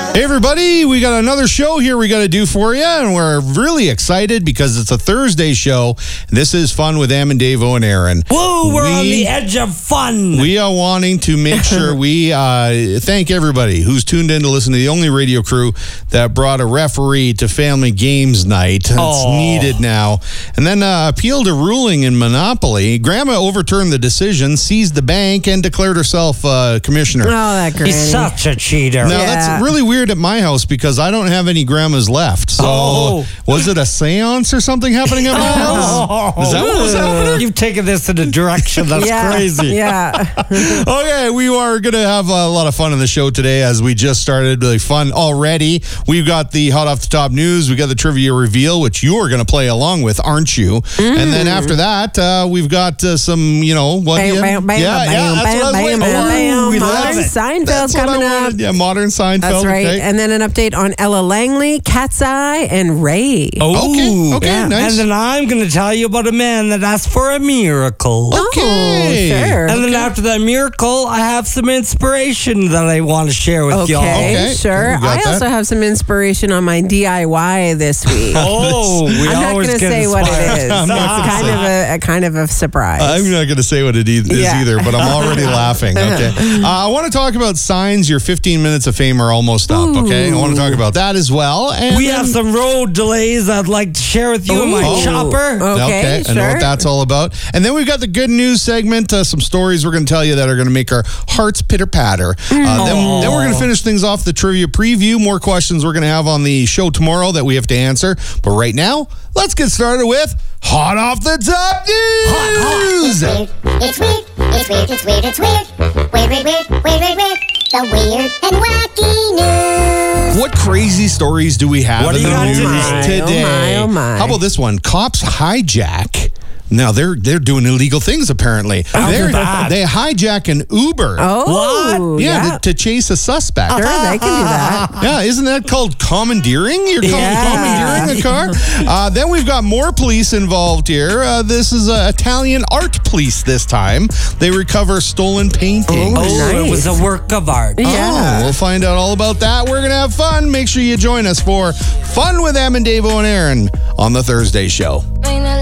Hey everybody, we got another show here we got to do for you, and we're really excited because it's a Thursday show. This is Fun with Em and Dave and Aaron. Whoa, we're on the edge of fun. We are wanting to make sure we thank everybody who's tuned in to listen to the only radio crew that brought a referee to family games night. It's needed now. And then appealed a ruling in Monopoly. Grandma overturned the decision, seized the bank, and declared herself commissioner. Oh, that granny. He's such a cheater. Now, that's really weird at my house because I don't have any grandmas left. So, was it a seance or something happening at my house? Is that what was happening? You've taken this in a direction that's crazy. Yeah. Okay, we are going to have a lot of fun on the show today as we just started. Really fun already. We've got the hot off the top news. We got the trivia reveal, which you are going to play along with, aren't you? And then after that, we've got some, what? Modern Seinfeld coming up. Yeah, Modern Seinfeld. That's right. Okay. And then an update on Ella Langley, Cat's Eye, and Ray. Okay, nice. And then I'm going to tell you about a man that asked for a miracle. Okay. Oh, sure. And then after that miracle, I have some inspiration that I want to share with y'all. Okay, sure. we got I also have some inspiration on my DIY this week. We I'm not going to say what it is. It's kind of a surprise. I'm not going to say what it is either, but I'm already laughing. Okay. I want to talk about signs. Your 15 minutes of fame are almost up. Okay. I want to talk about that as well. And we have some road delays I'd like to share with you in my chopper. Okay, I know what that's all about. And then we've got the good news segment, some stories we're going to tell you that are going to make our hearts pitter-patter. Then we're going to finish things off the trivia preview. More questions we're going to have on the show tomorrow that we have to answer. But right now, let's get started with Hot Off the Top News! It's weird. Weird. The weird and wacky news. What crazy stories do we have in the news today? Oh my. How about this one? Cops hijack. Now, they're doing illegal things, apparently. They hijack an Uber. Oh, what? Yeah, to chase a suspect. Sure, they can do that. Yeah, isn't that called commandeering? You're commandeering a car? Then we've got more police involved here. This is Italian art police this time. They recover stolen paintings. Nice. It was a work of art. Yeah. We'll find out all about that. We're going to have fun. Make sure you join us for Fun with Em and Dave and Aaron on the Thursday show.